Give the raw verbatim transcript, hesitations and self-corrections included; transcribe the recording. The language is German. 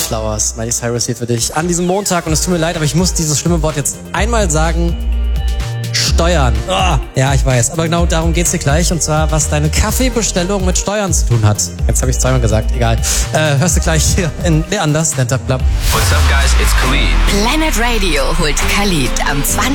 Flowers, Miley Cyrus hier für dich an diesem Montag. Und es tut mir leid, aber ich muss dieses schlimme Wort jetzt einmal sagen. Steuern. Oh, ja, ich weiß. Aber genau darum geht's hier gleich. Und zwar, was deine Kaffeebestellung mit Steuern zu tun hat. Jetzt habe ich zweimal gesagt. Egal. Äh, hörst du gleich hier in Wer anders? Stand Up Club. What's up, guys? It's Khalid. Planet Radio holt Khalid am zwanzigsten